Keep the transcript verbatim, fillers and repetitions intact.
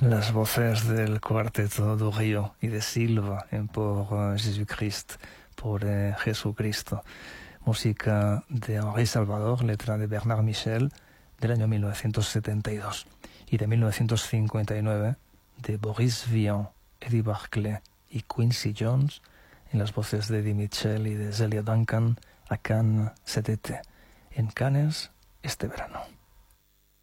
Las voces del cuarteto Durio y de Silva en Por uh, Jésus-Christ, por eh, Jesucristo. Música de Henri Salvador, letra de Bernard Michel, del año mil novecientos setenta y dos. Y de mil novecientos cincuenta y nueve, de Boris Vian, Eddie Barclay y Quincy Jones, en las voces de Eddie Mitchell y de Zelia Duncan, a Cannes cet été, en Cannes este verano.